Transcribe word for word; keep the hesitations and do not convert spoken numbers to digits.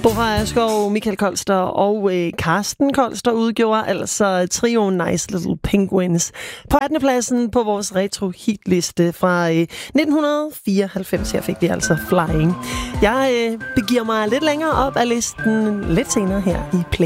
Freja Skov, Michael Kolster og øh, Karsten Kolster udgjorde altså trioen Nice Little Penguins på attende pladsen på vores retro hitliste fra øh, nitten fireoghalvfems. Her fik de altså Flying. Jeg øh, begiver mig lidt længere op af listen lidt senere her i Play.